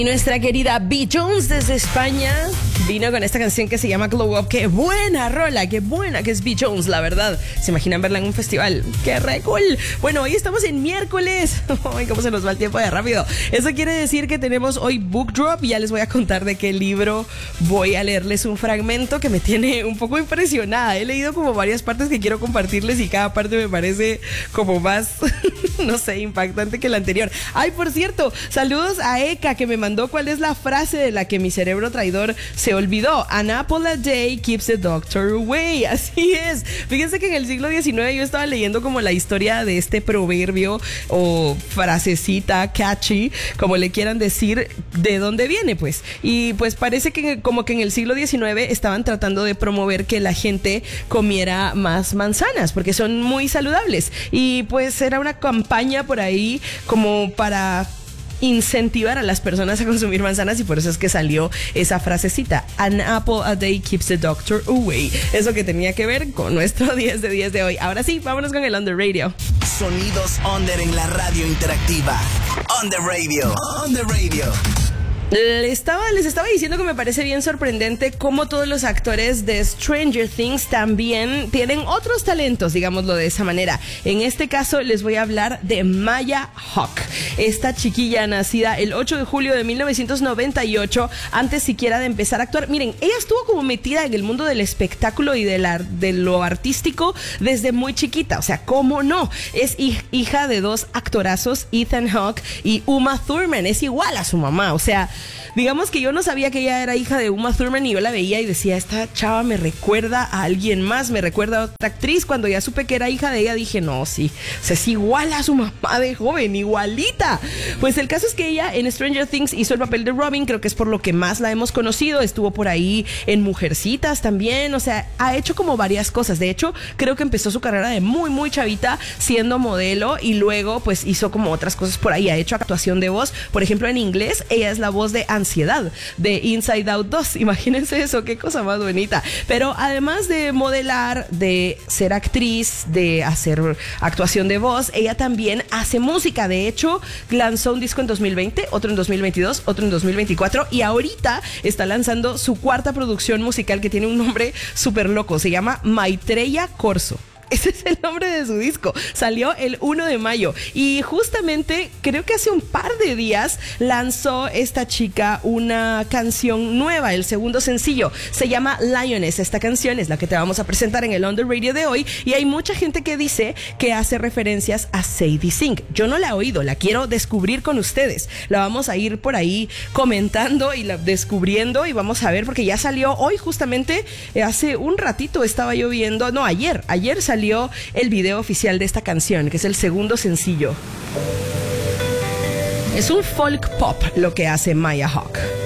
Y nuestra querida B. Jones desde España vino con esta canción que se llama Glow Up. ¡Qué buena rola! ¡Qué buena que es B. Jones, la verdad! ¿Se imaginan verla en un festival? ¡Qué re cool! Bueno, hoy estamos en miércoles. ¡Ay, cómo se nos va el tiempo de rápido! Eso quiere decir que tenemos hoy Book Drop. Ya les voy a contar de qué libro voy a leerles un fragmento que me tiene un poco impresionada. He leído como varias partes que quiero compartirles y cada parte me parece como más, no sé, impactante que la anterior. ¡Ay, por cierto! Saludos a Eka, que me mandó cuál es la frase de la que mi cerebro traidor se olvidó. An apple a day keeps the doctor away. Así es. Fíjense que en el siglo XIX yo estaba leyendo como la historia de este proverbio o frasecita catchy, como le quieran decir, de dónde viene, pues. Y pues parece que como que en el siglo XIX estaban tratando de promover que la gente comiera más manzanas porque son muy saludables. Y pues era una campaña por ahí como para incentivar a las personas a consumir manzanas, y por eso es que salió esa frasecita: An apple a day keeps the doctor away. Eso que tenía que ver con nuestro 10 de 10 de hoy. Ahora sí, vámonos con el On The Radio. Sonidos Under en la radio interactiva. On The Radio. On The Radio. Les estaba diciendo que me parece bien sorprendente cómo todos los actores de Stranger Things también tienen otros talentos, digámoslo de esa manera. En este caso les voy a hablar de Maya Hawke, esta chiquilla nacida el 8 de julio de 1998, antes siquiera de empezar a actuar. Miren, ella estuvo como metida en el mundo del espectáculo y de lo artístico desde muy chiquita, o sea, ¿cómo no? Es hija de dos actorazos, Ethan Hawke y Uma Thurman, es igual a su mamá, o sea, digamos que yo no sabía que ella era hija de Uma Thurman y yo la veía y decía, esta chava me recuerda a alguien más, me recuerda a otra actriz. Cuando ya supe que era hija de ella dije, no, sí, o sea, es igual a su mamá de joven, igualita. Pues el caso es que ella en Stranger Things hizo el papel de Robin, creo que es por lo que más la hemos conocido. Estuvo por ahí en Mujercitas también, o sea, ha hecho como varias cosas. De hecho, creo que empezó su carrera de muy, muy chavita siendo modelo y luego pues hizo como otras cosas por ahí. Ha hecho actuación de voz, por ejemplo en inglés, ella es la voz de Ansiedad de Inside Out 2, imagínense eso, qué cosa más bonita. Pero además de modelar, de ser actriz, de hacer actuación de voz, ella también hace música. De hecho, lanzó un disco en 2020, otro en 2022, otro en 2024 y ahorita está lanzando su cuarta producción musical que tiene un nombre súper loco, se llama Maitreya Corso. Ese es el nombre de su disco. Salió el 1 de mayo. Y justamente, creo que hace un par de días, lanzó esta chica una canción nueva, el segundo sencillo. Se llama Lioness. Esta canción es la que te vamos a presentar en el On The Radio de hoy. Y hay mucha gente que dice que hace referencias a Sadie Sink. Yo no la he oído, la quiero descubrir con ustedes. La vamos a ir por ahí comentando y la descubriendo. Y vamos a ver, porque ya salió hoy justamente, hace un ratito estaba yo viendo, no, ayer salió el video oficial de esta canción, que es el segundo sencillo. Es un folk pop lo que hace Maya Hawke.